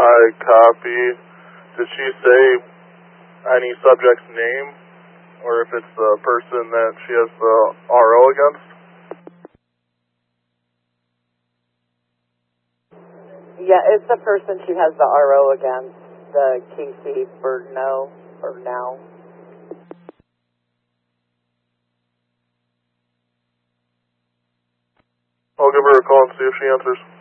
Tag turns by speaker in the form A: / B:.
A: I copy. Did she say any subject's name, or if it's the person that she has the RO against?
B: Yeah, it's the person she has the RO against, the Casey Bergno, or now.
A: I'll give her a call and see if she answers.